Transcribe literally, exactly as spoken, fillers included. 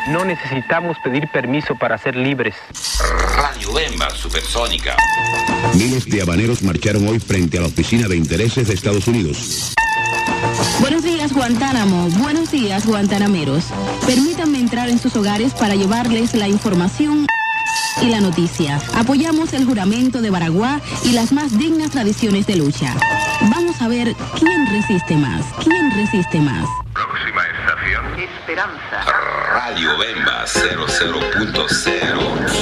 No necesitamos pedir permiso para ser libres. Radio Bemba Supersónica. Miles de habaneros marcharon hoy frente a la Oficina de Intereses de Estados Unidos. Buenos días, Guantánamo. Buenos días, guantanameros. Permítanme entrar en sus hogares para llevarles la información y la noticia. Apoyamos el juramento de Baraguá y las más dignas tradiciones de lucha. Vamos a ver quién resiste más. ¿Quién resiste más? Próxima estación. Esperanza. Radio Bemba cero cero punto cero.